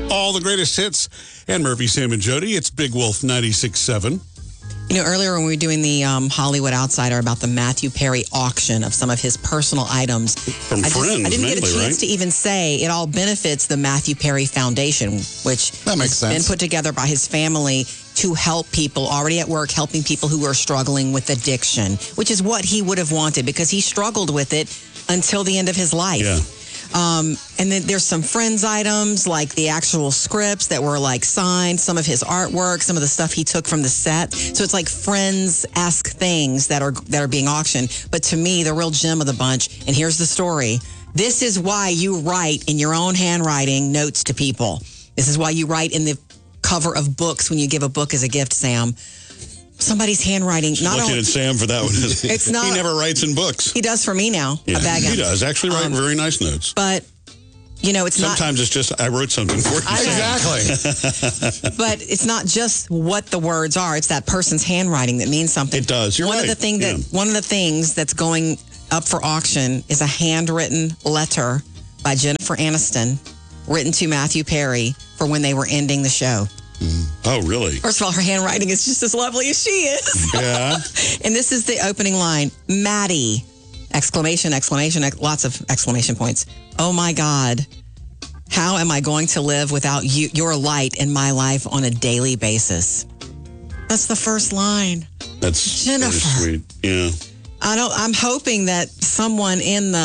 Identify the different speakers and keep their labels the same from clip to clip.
Speaker 1: All the greatest hits. And Murphy, Sam, and Jody. It's Big Wolf 96.7.
Speaker 2: You know, earlier when we were doing the Hollywood Outsider about the Matthew Perry auction of some of his personal items.
Speaker 1: From Friends,
Speaker 2: I didn't get a
Speaker 1: mainly,
Speaker 2: chance
Speaker 1: right?
Speaker 2: to even say it all benefits the Matthew Perry Foundation, which
Speaker 3: That makes
Speaker 2: has been
Speaker 3: sense.
Speaker 2: put together by his family to help people already at work, helping people who are struggling with addiction, which is what he would have wanted because he struggled with it until the end of his life.
Speaker 1: Yeah.
Speaker 2: And then there's some Friends items, like the actual scripts that were like signed, some of his artwork, some of the stuff he took from the set. So it's like Friends-esque things that are being auctioned. But to me, the real gem of the bunch, and here's the story. This is why you write in your own handwriting notes to people. This is why you write in the cover of books when you give a book as a gift, Sam. Somebody's handwriting. Not
Speaker 1: Looking
Speaker 2: only,
Speaker 1: at Sam for that one.
Speaker 2: It's not-
Speaker 1: He never writes in books.
Speaker 2: he does for me now.
Speaker 1: Yeah,
Speaker 2: I bag him.
Speaker 1: he does. Actually write very nice notes.
Speaker 2: But, you know, it's not...
Speaker 1: Sometimes it's just, I wrote something for you.
Speaker 3: Exactly.
Speaker 2: But it's not just what the words are; it's that person's handwriting that means something.
Speaker 1: It does. You're
Speaker 2: one
Speaker 1: right.
Speaker 2: of the one of the things that's going up for auction is a handwritten letter by Jennifer Aniston, written to Matthew Perry for when they were ending the show.
Speaker 1: Oh, really?
Speaker 2: First of all, her handwriting is just as lovely as she is.
Speaker 1: Yeah.
Speaker 2: And this is the opening line: Maddie! Exclamation! Exclamation! Lots of exclamation points. Oh my God. How am I going to live without you, your light in my life on a daily basis? That's the first line.
Speaker 1: That's
Speaker 2: Jennifer.
Speaker 1: very sweet. Yeah.
Speaker 2: I'm hoping that someone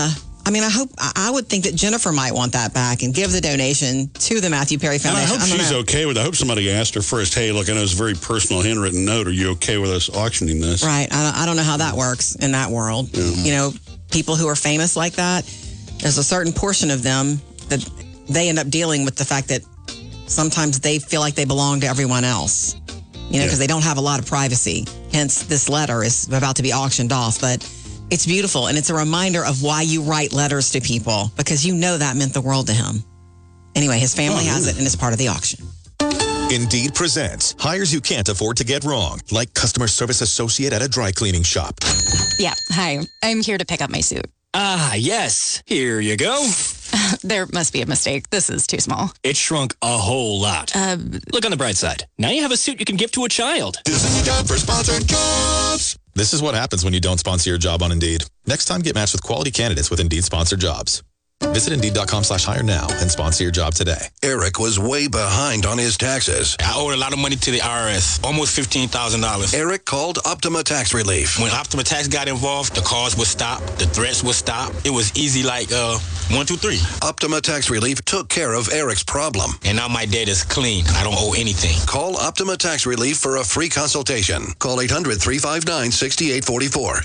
Speaker 2: I would think that Jennifer might want that back and give the donation to the Matthew Perry
Speaker 1: And
Speaker 2: Foundation.
Speaker 1: I hope she's okay with it. I hope somebody asked her first, hey, look, I know it's a very personal handwritten note. Are you okay with us auctioning this?
Speaker 2: Right. I don't know how that works in that world.
Speaker 1: Yeah.
Speaker 2: You know, people who are famous like that, there's a certain portion of them that they end up dealing with the fact that sometimes they feel like they belong to everyone else, you know, because they don't have a lot of privacy. Hence, this letter is about to be auctioned off. But it's beautiful, and it's a reminder of why you write letters to people, because you know that meant the world to him. Anyway, his family has it, and it's part of the auction.
Speaker 4: Indeed presents hires you can't afford to get wrong, like customer service associate at a dry cleaning shop.
Speaker 5: Yeah, hi. I'm here to pick up my suit.
Speaker 6: Ah, yes. Here you go.
Speaker 5: There must be a mistake. This is too small.
Speaker 6: It shrunk a whole lot. Look on the bright side. Now you have a suit you can give to a child.
Speaker 4: This is your job for sponsored jobs. This is what happens when you don't sponsor your job on Indeed. Next time, get matched with quality candidates with Indeed sponsored jobs. Visit Indeed.com/hire now and sponsor your job today.
Speaker 7: Eric was way behind on his taxes.
Speaker 8: I owed a lot of money to the IRS, almost $15,000.
Speaker 7: Eric called Optima Tax Relief.
Speaker 8: When Optima Tax got involved, the calls would stop, the threats would stop. It was easy like 1, 2, 3.
Speaker 7: Optima Tax Relief took care of Eric's problem.
Speaker 8: And now my debt is clean. I don't owe anything.
Speaker 7: Call Optima Tax Relief for a free consultation. Call 800-359-6844.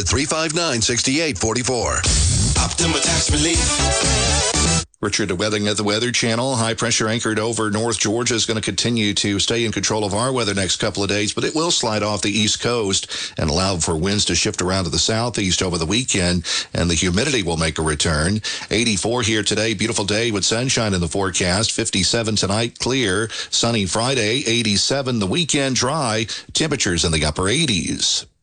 Speaker 7: 800-359-6844.
Speaker 8: Optima Tax Relief.
Speaker 9: Richard Weathering at the Weather Channel. High pressure anchored over North Georgia is going to continue to stay in control of our weather next couple of days, but it will slide off the East Coast and allow for winds to shift around to the southeast over the weekend, and the humidity will make a return. 84 here today. Beautiful day with sunshine in the forecast. 57 tonight, clear. Sunny Friday. 87 the weekend, dry. Temperatures in the upper 80s.